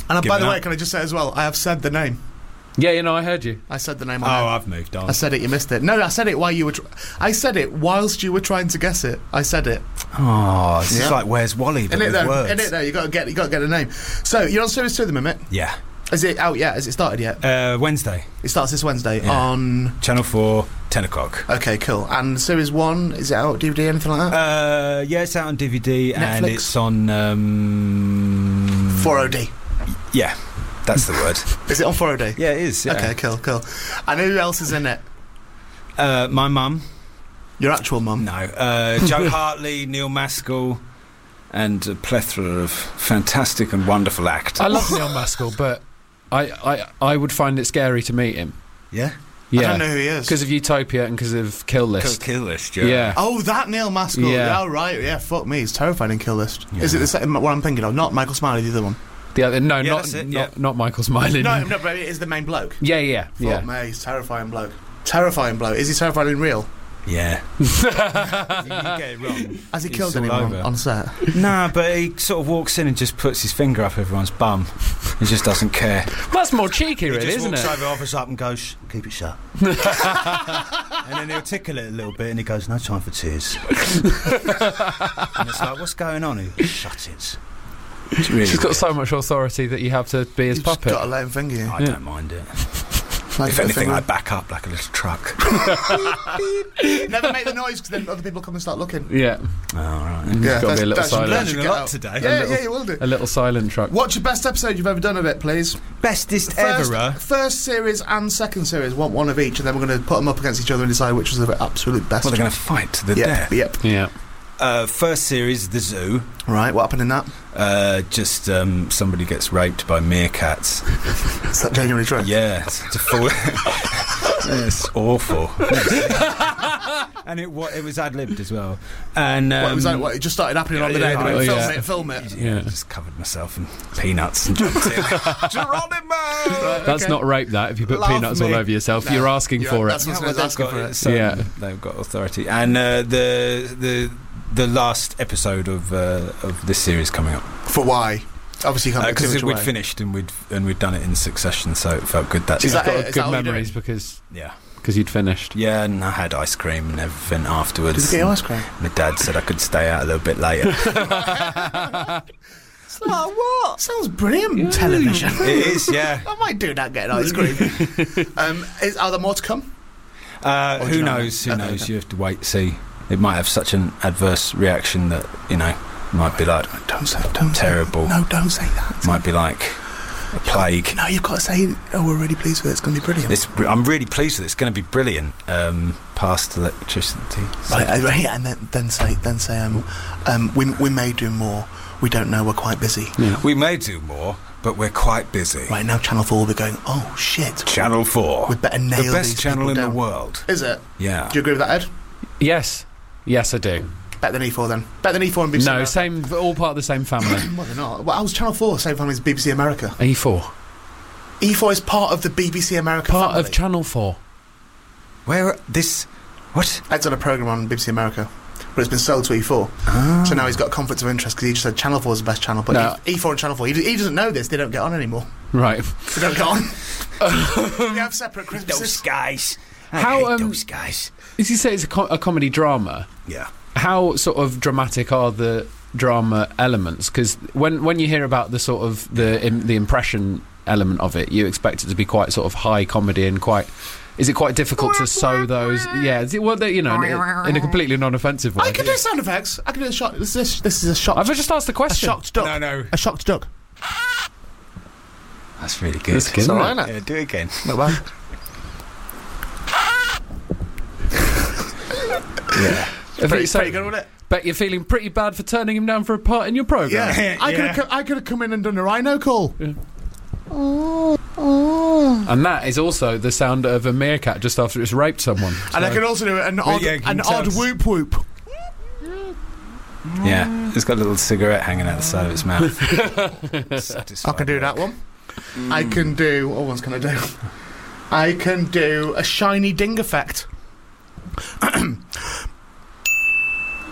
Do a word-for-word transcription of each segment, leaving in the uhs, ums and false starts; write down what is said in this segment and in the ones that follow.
And by the up. way, can I just say as well, I have said the name. Yeah, you know, I heard you. I said the name Oh, on it. I've moved on. I said it, you missed it. No, I said it while you were... Tr- I said it whilst you were trying to guess it. I said it. Oh, this Yeah. is like Where's Wally, but In it with though, words. in it though, you got to get, you got to get a name. So you're on series two at the minute. Yeah. Is it out yet? Has it started yet? Uh, Wednesday. It starts this Wednesday Yeah. on... Channel four, ten o'clock. Okay, cool. And series one, is it out D V D, anything like that? Uh, yeah, it's out on D V D and Netflix? it's on... Um, four O D. Yeah, that's the word. Is it on four O D? Yeah, it is. Yeah. Okay, cool, cool. And who else is in it? Uh, my mum. Your actual mum? No. Uh, Joe Hartley, Neil Maskell, and a plethora of fantastic and wonderful actors. I love Neil Maskell, but I, I, I would find it scary to meet him. Yeah? Yeah. I don't know who he is. Because of Utopia and because of Kill List. Kill List, yeah. Yeah. Oh, that Neil Maskell. Yeah. Oh, right. Yeah, fuck me. He's terrifying in Kill List. Yeah. Is it the same, what I'm thinking of? Not Michael Smiley, the other one. The other, no, Yeah, not that's it, not, yeah. not Michael Smiley. No, no, but it is the main bloke. Yeah, yeah, Fuck yeah. me. He's terrifying bloke. Terrifying bloke. Is he terrifying in real? Yeah. you, you get it wrong. Has he It's killed all anyone on, over. on set? Nah, but he sort of walks in and just puts his finger up everyone's bum. He just doesn't care. That's more cheeky, He really, just isn't walks it? over, offers up and goes, keep it shut. And then he'll tickle it a little bit and he goes, no time for tears. And it's like, what's going on? He shut it. It's really She's got weird. so much authority that you have to be his You've just puppet. got to let him finger you. I Yeah. don't mind it. Like If a anything, finger. I back up like a little truck. Never make the noise because then other people come and start looking. Yeah, Oh, right. There's Yeah, got to be a little that's- that's- silent, learning Learning get a lot out. today. Yeah, little- yeah, you will do. a little silent truck. What's your best episode you've ever done of it, please? Bestest First, ever. first series and second series, want one of each, and then we're going to put them up against each other and decide which was the absolute best. Well, they're going to fight to the yep, death. Yep. Yeah. Uh, first series, The Zoo. Right, what happened in that? Uh, just um, somebody gets raped by meerkats. Is that genuinely true? Yeah, it's, it's, a full it's awful. And it wa- it was ad libbed as well. And um, What, was that, what, it just started happening on the day. yeah, They went, oh, film yeah. it, film it. yeah, Yeah. just covered myself in peanuts and jumped in. Geronimo! That's okay. not rape, that, if you put Love peanuts me. all over yourself. No, You're asking you're- for that's it. what- Yeah, well, Someone's they've asking got for it. it, so Yeah. they've got authority. And uh, the the the last episode of uh, of this series coming up For why? Obviously, you can't give too because much we'd away. finished and we'd and we'd done it in succession, so it felt good. That Is You've that got it? Is that good what you're memories because yeah. because you'd finished. Yeah, and I had ice cream and everything afterwards. Did you get your ice cream? My dad said I could stay out a little bit later. Oh, what? Sounds brilliant. Television. It is, yeah. I might do that, getting ice cream. um, is, are there more to come? Uh, Or do who you know? knows? Who Okay, knows? okay. You have to wait, see. It might have such an adverse reaction that you know might be like Don't say. Don't Terrible. Say, no, don't say that. might be like a plague. No, you've got to say. Oh, we're really pleased with it. It's going to be brilliant. It's, br- I'm really pleased with it. It's going to be brilliant. Um, past electricity. Right, uh, right, and then, then say, then say, um, um, we we may do more. We don't know. We're quite busy. We may do more, but we're quite busy. Right now, Channel Four will be going. Oh shit! Channel four. We better nail the best these channel people in down. the world. Is it? Yeah. Do you agree with that, Ed? Yes. Yes, I do. Better than E four then. Better than E four and B B C. No, America. same, all part of the same family. Well, they're not. Well, I was Channel Four, same family as B B C America. E four. E four is part of the B B C America Part family. of Channel four. Where this? What? Ed's on a programme on B B C America, but it's been sold to E four. Ah. So now he's got a conflict of interest because he just said Channel four is the best channel, but No. E four and Channel four, he, he doesn't know this. They don't get on anymore. Right. They don't get on. They have separate Those Christmases. guys. I How, hate um, those guys. As you say, it's a, co- a comedy drama. Yeah. How sort of dramatic are the drama elements? Because when when you hear about the sort of the im, the impression element of it, you expect it to be quite sort of high comedy and quite. Is it quite difficult to sew those? Yeah, is it, well, they- you know, in a, in a completely non-offensive way. I can do sound effects. I can do a shot. This is this is a shocked. I've just asked the a question. shocked duck. No, no. A shocked duck. That's really good. That's good, It's isn't all it? right, innit? Yeah, do it again. Not bad. Yeah. If Pretty, it's so- pretty good, wasn't it? Bet you're feeling pretty bad for turning him down for a part in your programme. Yeah. I could Yeah. have. I could have come in and done a rhino call. And that is also the sound of a meerkat just after it's raped someone. And I So- could also do an odd, yeah, can an you tell odd us? whoop whoop. Yeah. It's got a little cigarette hanging out the side of its mouth. I can do that one. I can do. What ones can I do? I can do a shiny ding effect.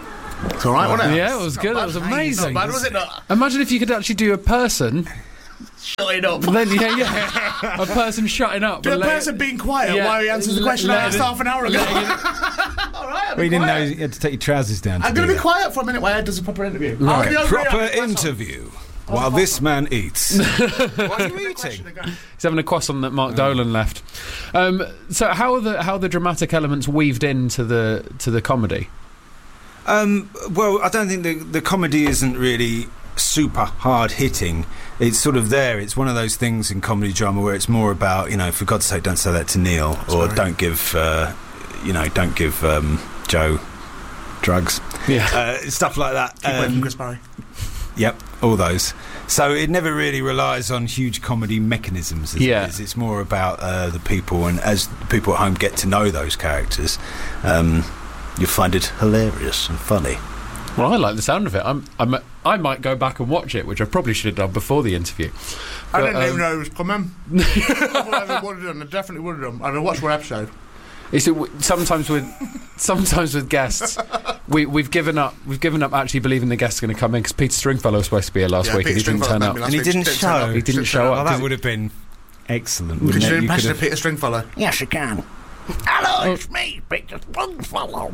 It's all right, wasn't it? Yeah, it was Not good. bad. It was Not amazing. bad, was it not? Imagine if you could actually do a person shutting up. Then, yeah, yeah. A person shutting up. Do a and let- person being quiet Yeah. while he answers the Let- question I let asked it- half an hour ago. let it- All right, I'll We be didn't know quiet. you had to take your trousers down. To I'm do going to be that. quiet for a minute while Ed does a proper interview. Right. I'll be over Proper here, I'll be interview while this man eats. What are you eating? He's having a croissant that Mark Dolan left. Um, so how are the how are the dramatic elements weaved into the to the comedy? Um, well, I don't think the the comedy isn't really super hard hitting. It's sort of there. It's one of those things in comedy drama where it's more about, you know, for God's sake, don't say that to Neil, or Sorry. don't give, uh, you know, don't give um, Joe drugs, Yeah. uh, stuff like that. Keep away from Um, Chris Barry. Yep, all those. So it never really relies on huge comedy mechanisms. As Yeah. it is. It's more about uh, the people, and as the people at home get to know those characters, um, you'll find it hilarious and funny. Well, I like the sound of it. I'm, I'm, I might go back and watch it, which I probably should have done before the interview. I But, didn't even um, know it was coming. I would have done. I definitely would have done. I'd have watched one episode. It's a, sometimes with sometimes with guests, we we've given up. We've given up actually believing the guests are going to come in because Peter Stringfellow was supposed to be here last Yeah, week Peter and he didn't Stringfellow turn met up. me last And he week, didn't just show. turn up. He didn't Just show turn up. Well, Does that it- would have been excellent. Could wouldn't you do it? an You impression could of Peter Stringfellow? Yes, you can. Hello, it's me, Peter Stringfellow.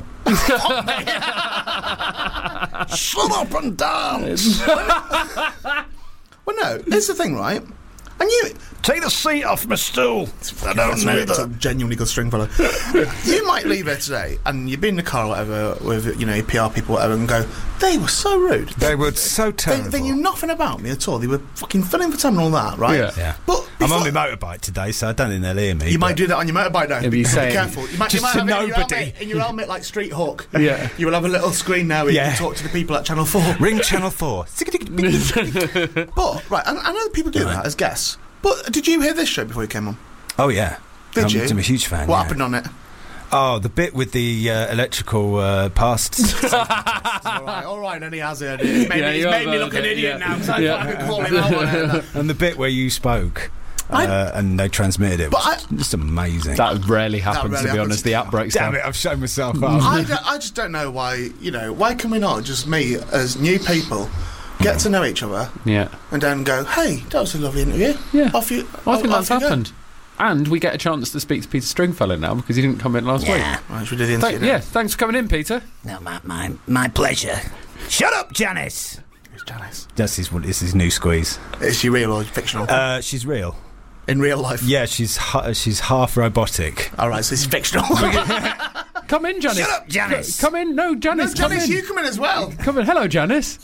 Shut up and dance. Well, no. Here's the thing, right? And you, Take the seat off my stool. I don't That's know really- it's a that. genuinely good Stringfellow. You might leave here today, and you'd be in the car or whatever with, you know, your P R people or whatever, and go, they were so rude. They were so They, terrible. they knew nothing about me at all. They were fucking filling for time and all that, right? Yeah. Yeah. But I'm on before- my motorbike today, so I don't think they'll hear me. You but- might do that on your motorbike now. Yeah, but you Be say- careful. You might, Just you might to have it in your, nobody. helmet, in your helmet like Street Hawk. Yeah. You will have a little screen now where you Yeah. can talk to the people at Channel four. Ring Channel four. But, right, I, I know people do that as guests. But did you hear this show before you came on? Oh, yeah. Did I'm, you? I'm a huge fan. What yeah. happened on it? Oh, the bit with the uh, electrical uh, past. all right, all right, and he has it. He's made, Yeah, me, he's you made have me heard look of an it, idiot yeah. now because I Yeah. fucking call him out on it. And the bit where you spoke I- uh, and they transmitted it But was just amazing. That rarely happens, rarely to be happens. honest. The outbreak Damn stuff. it, I've shown myself up. I, don't, I just don't know why, you know, why can we not just meet as new people, get to know each other, Yeah. and then go, hey, that was a lovely interview. Yeah. Off you, I think off that's you go. happened. And we get a chance to speak to Peter Stringfellow now because he didn't come in last Yeah. week. Right, should we do the Thank- interview yeah, now? thanks for coming in, Peter. No, my, my, my pleasure. Shut up, Janice. Who's Janice? That's his, this is new squeeze. Is she real or fictional? Uh, she's real. In real life? Yeah, she's ha- she's half robotic. All right, so it's fictional. Come in, Janice. Shut up, Janice. Come in. No, no, Janice, come Janice, in. you come in as well. Come in. Hello, Janice.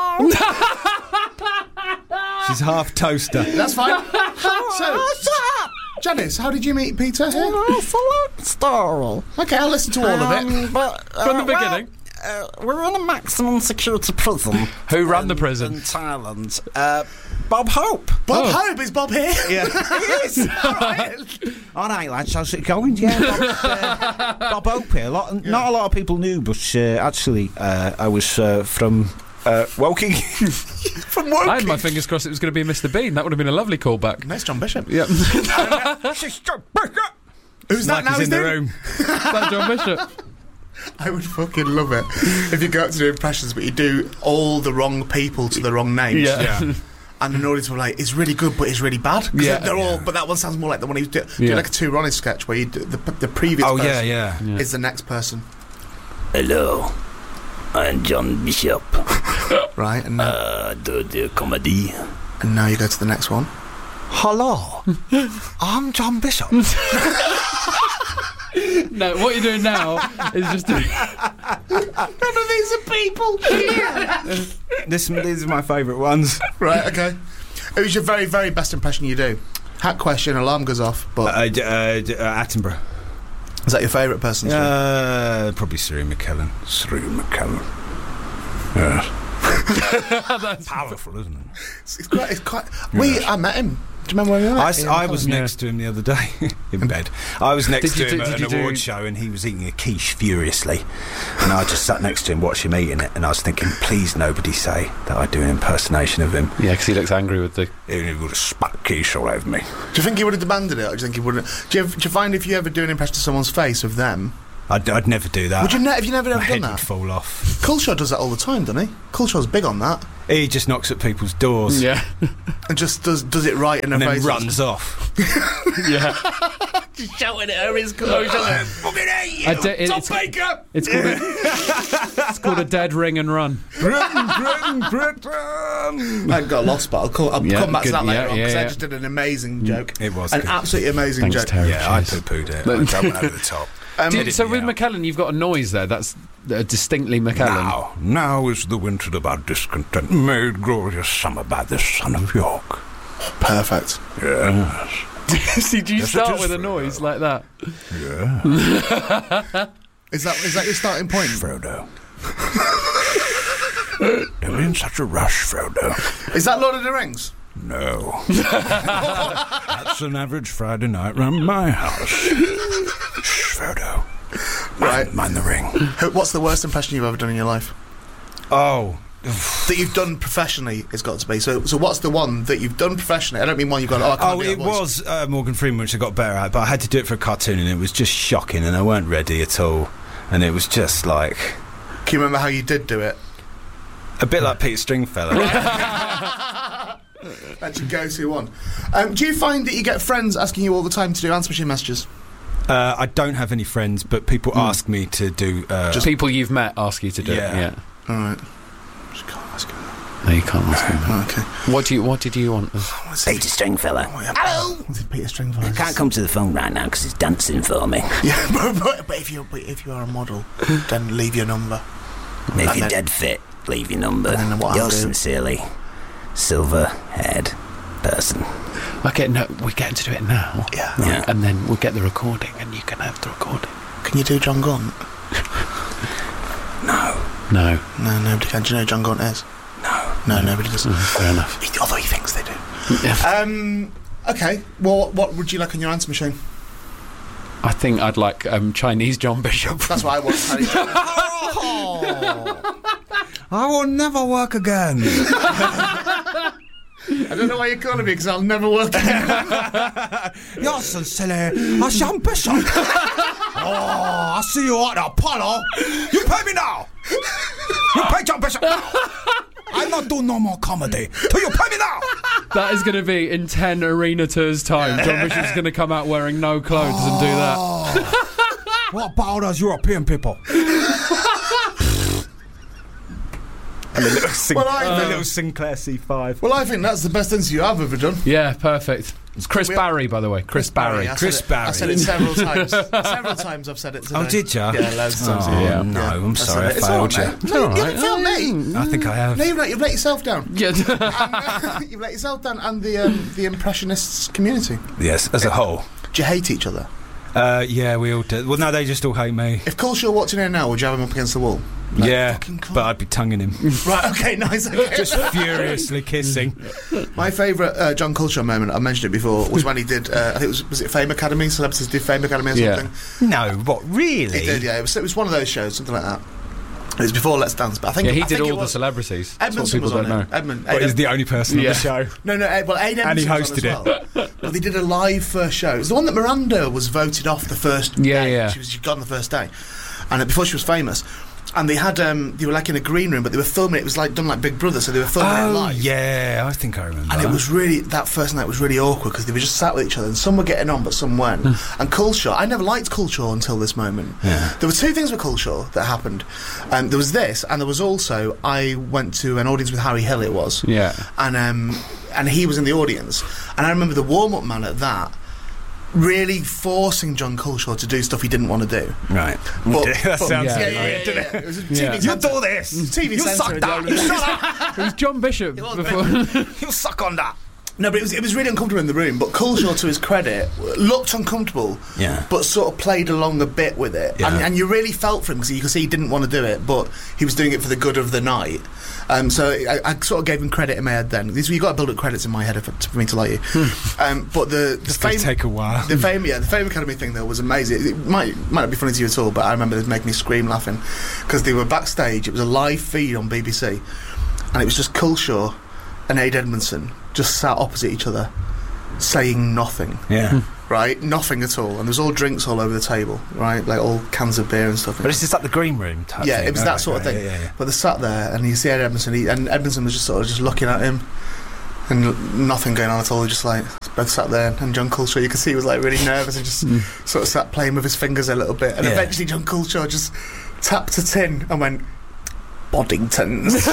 She's half toaster. That's fine. So, Janice, how did you meet Peter here? It's a long story. Okay, I'll listen to all of it. Um, but, uh, From the well, beginning. uh, we're in a maximum security prison. Who ran the in- prison? In Thailand. Uh, Bob Hope. Bob Oh. Hope, is Bob here? Yeah, he is. All right. All right, lads, how's it going? Yeah, Bob, uh, Bob Hope here. A lot, Not a lot of people knew, but uh, actually, uh, I was uh, from uh, Woking. From Woking. I had my fingers crossed it was going to be Mister Bean. That would have been a lovely callback. Nice John Bishop. Yep. Sister Bishop. Who's that Like now? is His in the name? room. That John Bishop. I would fucking love it if you go up to do impressions, but you do all the wrong people to the wrong names. Yeah. Yeah. And the audience were like, "It's really good, but it's really bad." 'Cause Yeah. they're all. Yeah. But that one sounds more like the one he did. Yeah. Do like a two Ronnie sketch where you do the the previous. Oh, person yeah, yeah. Yeah. Is the next person, Hello, I'm John Bishop. right? And now, Uh, do the comedy. and now you go to the next one. Hello, I'm John Bishop. No, what you're doing now is just doing. None of these are people. This, these are my favourite ones. Right. Okay. Who's your very very best impression you do? Hack question. Alarm goes off. But Uh, d- uh, d- uh, Attenborough. is that your favourite person? Uh, probably Siri McKellen. Siri McKellen. Yeah. Powerful, isn't it? It's, it's quite. It's quite. We. I met him. Do you remember when we met? I, s- Ian I Cullen? was Yeah. next to him the other day in bed. I was next Did you to him do- at did an you award do- show, and he was eating a quiche furiously. And I just sat next to him, watching him eating it, and I was thinking, please nobody say that I do an impersonation of him. Yeah, because he looks angry with the. He would have spat quiche all over me. Do you think he would have demanded it, or do you think he wouldn't? Do you, do you find if you ever do an impression of someone's face of them, I'd, I'd never do that. would you? Ne- have you never My ever head done would that? fall off. Culshaw does that all the time, doesn't he? Culshaw's big on that. He just knocks at people's doors. Yeah. And just does does it right in And her then face. runs off. Yeah. Just shouting at her in clothes. Fucking hate you! I de- it- Tom it's- Baker! It's called a, it's called a dead ring and run. Britain, Britain, Britain! I got lost, but I'll, call, I'll Yeah, come back good, to that later yeah, on because yeah, I yeah. just did an amazing joke. It was An good. absolutely amazing Thanks, joke. Terry. Yeah, I Cheers. poo-pooed it. But- That went over the top. Um, Do you- Edit so me with out. McKellen, you've got a noise there. That's uh, distinctly McKellen. Now, now is the winter of our discontent made glorious summer by the son of York. Perfect. Yes, Did you Yes, it start is with a Frodo. noise like that? yeah, Is that is that your starting point? Frodo. Don't be in such a rush, Frodo. Is that Lord of the Rings? No. That's an average Friday night round my house. Shh, Frodo. Right. Mind, mind the ring. Who- What's the worst impression you've ever done in your life? Oh. That you've done professionally, it's got to be. So, so what's the one that you've done professionally? I don't mean one you've gone, oh, I can't Oh, do it that voice. was uh, Morgan Freeman, which I got better at, but I had to do it for a cartoon, and it was just shocking, and I weren't ready at all. And it was just like Can you remember how you did do it? a bit like Peter Stringfellow. That's your go-to one. Um, do you find that you get friends asking you all the time to do answer machine messages? uh, I don't have any friends, but people ask me to do. Uh, Just people you've met ask you to do Yeah. it. Yeah. All right. Just can't ask him. No, you can't ask him. Oh, okay. What do you What did you want? Peter Stringfellow. Hello. What's it, Peter Stringfellow? I can't come to the phone right now because he's dancing for me. Yeah, but, but, but if you're but if you're a model, then leave your number. If And you're then- dead fit, leave your number. And then what I'll Yours do- sincerely, silver-haired person. Okay, no, we're getting to do it now. Yeah. Yeah. And then we'll get the recording, and you can have the recording. Can you do John Gaunt? No. No. No, nobody can. Do you know who John Gaunt is? No. No, nobody does. Mm, fair enough. He- Although he thinks they do. Yeah. Um. Okay. Well, what, what would you like on your answer machine? I think I'd like um, Chinese John Bishop. That's what I want. Harry. I will never work again. I don't know why you're calling me because I'll never work again. You're so silly. I John Bishop. Oh, I see you at the Apollo. You pay me now. You pay John Bishop now. I'm not doing no more comedy till you pay me now. That is going to be in ten arena tours time. John Bishop's going to come out wearing no clothes and do that. What about us European people? And the little, Sin- Well, I the think- little Sinclair C five. Well, I think that's the best interview I've ever done. Yeah, perfect. It's Chris We- Barry, by the way. Chris, Barry. I said Chris it- Barry. I said it several times. Several times I've said it today. Oh, did ya? Yeah, loads of times. Oh, yeah. no, Yeah. I'm I said sorry it. I It's failed all right, you. mate. It's all No, you right. haven't failed me. I think I have. No, you've let, you've let yourself down. Yeah. You've let yourself down and the um, the Impressionists community. Yes, as a whole. Do you hate each other? Uh, yeah, we all do. Well, no, they just all hate me. If Culshaw walked in here now, would you have him up against the wall? Like, Yeah, fucking cool. but I'd be tonguing him. Right, okay, nice. Okay. Just furiously kissing. My favourite uh, John Culshaw moment, I mentioned it before, was when he did, uh, I think it was, was it Fame Academy? Celebrities did Fame Academy or Yeah. something? No, what, really? He did, yeah. It was, it was one of those shows, something like that. It was before Let's Dance, but I think Yeah, he I did think it all the was- celebrities. That's what Edmondson people was on don't it. know. Edmund, Well, Ed- he's the only person Yeah. on the show. No, no, Ed, well, Ed And he Edmondson was on hosted as well. But they did a live first show. It was the one that Miranda was voted off the first Yeah, day. yeah. She was she'd gone the first day. And uh, before she was famous. And they had, um, they were like in a green room, but they were filming it. It was like done like Big Brother, so they were filming it Oh, live. yeah, I think I remember And it that. was really, that first night was really awkward because they were just sat with each other and some were getting on but some weren't. And Culshaw, I never liked Culshaw until this moment. Yeah. There were two things with Culshaw that happened. Um, there was this, and there was also, I went to an audience with Harry Hill, it was. Yeah. And, um, and he was in the audience. And I remember the warm-up man at that really forcing John Culshaw to do stuff he didn't want to do. Right. But- that but- sounds yeah, yeah, like yeah, it, yeah, didn't yeah. it? It was a Yeah. T V You centre. do this. T V You centre suck in that. London. You shut up. It was John Bishop was before. You suck on that. No, but it was it was really uncomfortable in the room. But Culshaw, to his credit, looked uncomfortable, Yeah. but sort of played along a bit with it, Yeah. and, and you really felt for him because you could see he didn't want to do it, but he was doing it for the good of the night. Um, so I, I sort of gave him credit in my head. Then you got to build up credits in my head for, for me to like you. um, but the the It's going fame, to take a while. the fame, yeah, the Fame Academy thing though was amazing. It might might not be funny to you at all, but I remember it making me scream laughing because they were backstage. It was a live feed on B B C, and it was just Culshaw and Ade Edmondson just sat opposite each other, saying nothing. Yeah. right? Nothing at all. And there was all drinks all over the table, right? Like all cans of beer and stuff. But it's just like the green room type yeah, thing. it was Okay, that sort of right, thing. Yeah, yeah. But they sat there, and you see Ed Edmondson, he, and Edmondson was just sort of just looking at him, and l- nothing going on at all. Just like both sat there, and John Culshaw, you could see he was like really nervous and just sort of sat playing with his fingers a little bit. And Yeah. eventually, John Culshaw just tapped a tin and went, Boddingtons.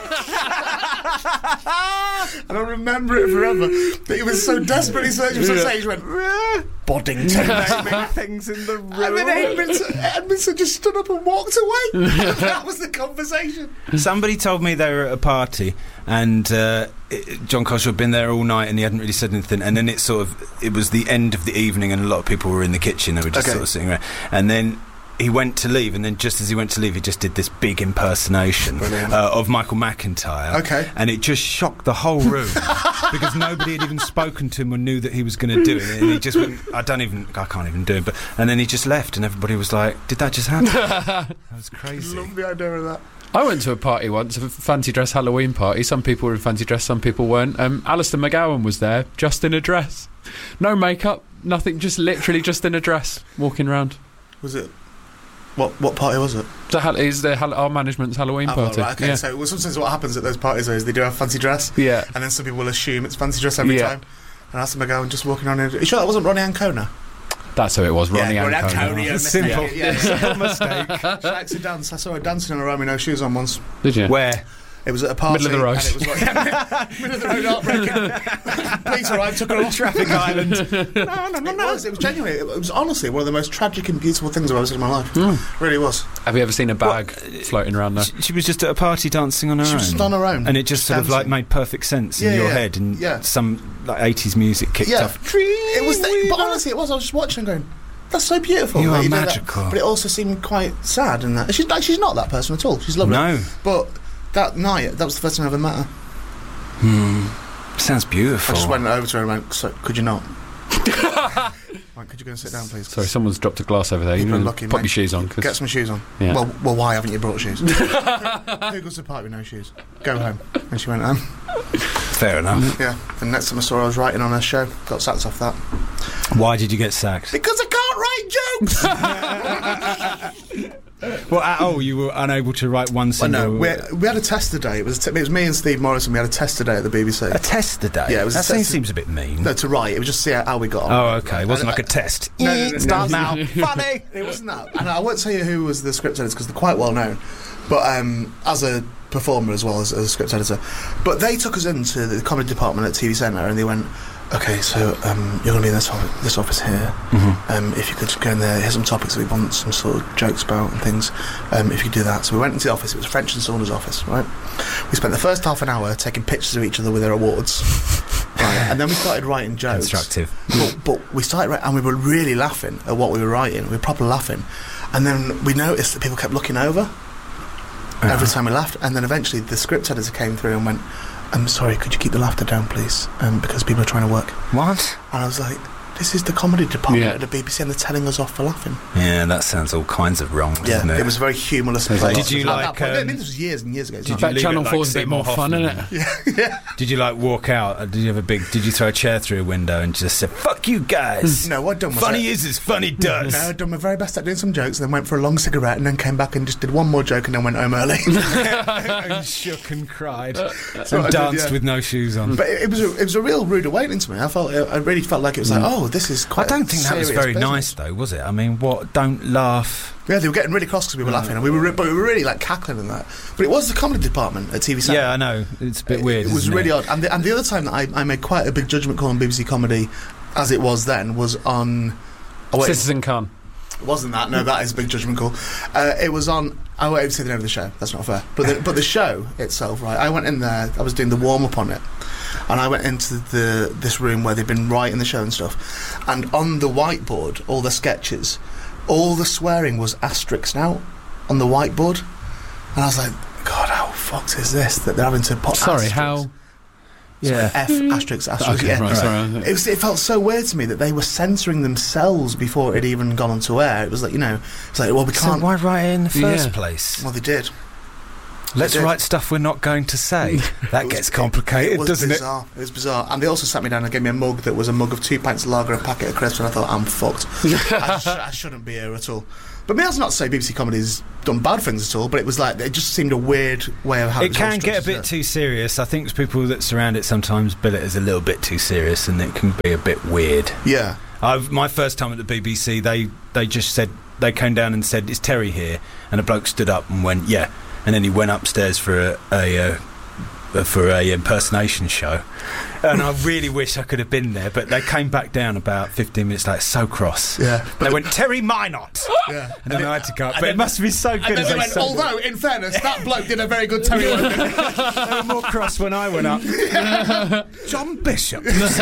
And I remember it forever. That he was so desperately searching for some stage, he went, Boddington, naming things in the room. And then Edmondson, Edmondson just stood up and walked away. That was the conversation. Somebody told me they were at a party and uh, it, John Culshaw had been there all night and he hadn't really said anything, and then it sort of it was the end of the evening and a lot of people were in the kitchen. They were just Okay. sort of sitting around, and then he went to leave, and then just as he went to leave, he just did this big impersonation uh, of Michael McIntyre. Okay. And it just shocked the whole room because nobody had even spoken to him or knew that he was going to do it. And he just went, I don't even, I can't even do it. But and then he just left, and everybody was like, "Did that just happen?" That was crazy. Love the idea of that. I went to a party once, a fancy dress Halloween party. Some people were in fancy dress, some people weren't. Um, Alistair McGowan was there, just in a dress. No makeup, nothing, just literally just in a dress, walking around. Was it? What what party was it? The Hall- is the Hall- our management's Halloween Oh, party. right, okay, yeah. so well, sometimes what happens at those parties is they do have fancy dress, yeah. and then some people will assume it's fancy dress every Yeah. time. And Alistair McGowan just walking on. In, you sure that wasn't Ronnie Ancona? That's who it was, Ronnie yeah, Ancona. Ronnie Ancona. Simple. Yeah, yeah, simple mistake. She likes to dance. I saw her dancing on her own with no shoes on once. Did you? Where? It was at a party. Middle of the road. And it was like, yeah, middle of the road, heartbreaking. Police arrived, took her off traffic island. No, no, no, no. It was, it was genuine. It was honestly one of the most tragic and beautiful things I've ever seen in my life. Mm. Really was. Have you ever seen a bag floating around there? She, she was just at a party dancing on her She own. was just on her own. And it just sort of like dancing. made perfect sense Yeah, in your yeah, head, and yeah. some like eighties music kicked Yeah. off. It was, the, but honestly, it was. I was just watching and going, "That's so beautiful." You that are do that. magical. But it also seemed quite sad, and that she's like, she's not that person at all. She's lovely. No. But that night, that was the first time I ever met her. Hmm. Sounds beautiful. I just went over to her and went, "So, could you not?" Right, could you go and sit down, please? Sorry, someone's dropped a glass over there. You People are can lucky, pop mate. your shoes on. 'cause- Get some shoes on. Yeah. Well, well, why haven't you brought shoes? Who goes to the party with no shoes? Go home. And she went home. Fair enough. Yeah. And next time I saw her, I was writing on her show. Got sacked off that. Why did you get sacked? Because I can't write jokes! Well, at all, you were unable to write one Well, single. no, we we had a test today. It was, t- it was me and Steve Morrison. We had a test today at the B B C. a test today. Yeah, it was a that seems, test- seems a bit mean. No, to write. It was just to see how, how we got on. Oh, okay. It wasn't And, like a test. No, no, no, no, Start no. now. Funny. It wasn't that. And I won't tell you who was the script editors because they're quite well known. But um, as a performer as well as, as a script editor. But they took us into the comedy department at T V Centre and they went, "Okay, so um, you're going to be in this office, this office here. Mm-hmm. Um, if you could go in there, here's some topics that we want some sort of jokes about and things. Um, if you could do that." So we went into the office. It was French and Saunders' office, right? We spent the first half an hour taking pictures of each other with their awards. Right, and then we started writing jokes. Constructive. But, but we started writing, and we were really laughing at what we were writing. We were proper laughing. And then we noticed that people kept looking over Uh-huh. every time we laughed. And then eventually the script editor came through and went, "I'm sorry, could you keep the laughter down, please? Um, because people are trying to work." What? And I was like, "This is the comedy department Yeah. at the B B C and they're telling us off for laughing." Yeah, that sounds all kinds of wrong, doesn't Yeah, it? it was a very humorless place. Did you At that like, point- I um, mean, this was years and years ago. It's did not- you Bet leave Channel it like four's a bit more Seymour fun, isn't Hoffman? it? yeah. Did you like walk out? Did you have a big? Did you throw a chair through a window and just say "fuck you guys"? No, what I'd done was Funny I, is as funny does. no, I'd done my very best at doing some jokes and then went for a long cigarette and then came back and just did one more joke and then went home early. and shook and cried what and I did, danced yeah. with no shoes on. But it, it was a, it was a real rude awakening to me. I felt I really felt like it was like, oh, this is I quite. don't a think that was serious very business. nice, though, was it? I mean, what? Don't laugh. Yeah, they were getting really cross because we were laughing, and we were, re- but we were really like cackling and that. But it was the comedy department at T V Centre. Yeah, I know. It's a bit It- weird. It, was isn't really it? odd. And the, and the other time that I, I made quite a big judgment call on B B C Comedy, as it was then, was on. Oh, wait, Citizen Khan. it wasn't that? No, that is a big judgment call. Uh, it was on. I won't even say the name of the show. That's not fair. But the, but the show itself, right? I went in there. I was doing the warm up on it, and I went into the this room where they'd been writing the show and stuff. And on the whiteboard, all the sketches, all the swearing was asterisked out on the whiteboard, and I was like, God, how fucked is this that they're having to put? Sorry, asterisks? how? Yeah. F asterisk asterisk. Okay, yeah. right, sorry. It, was, it felt so weird to me that they were censoring themselves before it had even gone onto air. It was like, you know, it's like, well, we So can't. why write it in the first Yeah. place? Well, they did. Let's It did. write stuff we're not going to say. That It was- gets complicated, it was doesn't bizarre. it? It was bizarre. And they also sat me down and gave me a mug that was a mug of two pints of lager and a packet of crisps, and I thought, I'm fucked. I, sh- I shouldn't be here at all. But me, that's not to say B B C Comedy's done bad things at all, but it was like, it just seemed a weird way of how it? was It all can get a structured. bit too serious. I think people that surround it sometimes bill it as a little bit too serious, and it can be a bit weird. Yeah. I've, my first time at the B B C, they they just said, they came down and said, "Is Terry here?" And a bloke stood up and went, "Yeah." And then he went upstairs for a, a uh, for a impersonation show, and I really wish I could have been there. But they came back down about fifteen minutes later, so cross. Yeah. They went, "Terry Minot," Yeah. and then I had to go. But then- it must be so good. And then as they they went, said it. although, in fairness, that bloke did a very good Terry Wogan. They were more cross when I went up. John Bishop.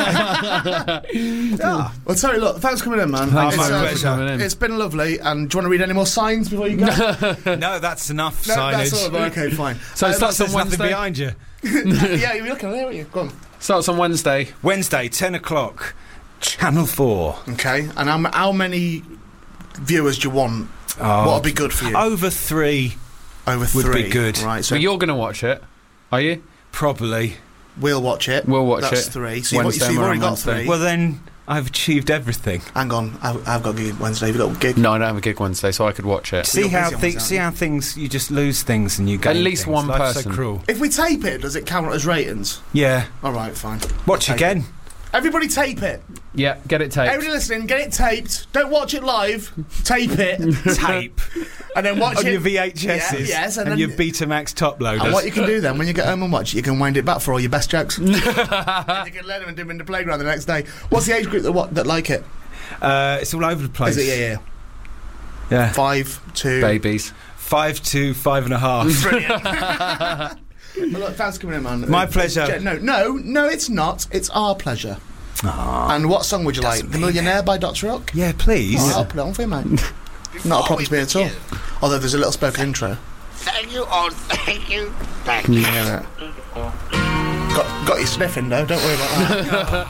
Yeah. Well, Terry, look, thanks for coming in, man. Thanks It's, my uh, pleasure. coming in. It's been lovely. And do you want to read any more signs before you go? No, No, that's enough that's signage. all. Okay, fine. So Uh, it starts There's on nothing Wednesday. behind you. yeah, you're looking there, aren't you? Go on. Starts on Wednesday. Wednesday, ten o'clock, Channel Four. Okay. And how, how many viewers do you want? Oh, What'll be good for you? over three, Over would three. be good. Right. So So you're going to watch it, are you? probably. we'll watch it. We'll watch That's it. three. So you've, Wednesday, so you've we're already on got Wednesday. three. Well, then I've achieved everything. Hang on. I've, I've got a gig Wednesday. Have you got a gig? No, I don't have a gig Wednesday, so I could watch it. See you're how busy on thi- Wednesday, see how things you just lose things and you gain At least things. one Life's person. So cruel. If we tape it, does it count as ratings? Yeah. All right, fine. Watch Tape again. it. Everybody tape it. Yeah, get it taped. Everybody listening, get it taped. Don't watch it live. Tape it. Tape And then watch on it. your V H Ss Yeah, yes, and and, then- your Betamax top loaders. And what you can do then, when you get home and watch it, you can wind it back for all your best jokes. And you can learn them and do them in the playground the next day. What's the age group that what, that like it? uh, it's all over the place. Is it, yeah, yeah. Yeah. Five, two... Babies. Five to five and a half. Brilliant. Well, look, thanks for coming in, man. My Uh, pleasure. Je- No, no, no, it's not. It's our pleasure. Aw. And what song would you like? Doesn't The mean Millionaire by Doctor Hook? Yeah, please. Oh, I'll put it on for you, mate. Not a problem to me at all. Although there's a little spoken intro. Thank you, oh, thank you, thank Can you. you hear it? Got, got you sniffing, though. Don't worry about that.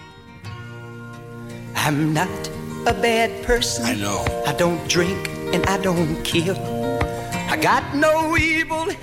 I'm not a bad person. I know. I don't drink and I don't kill. I got no evil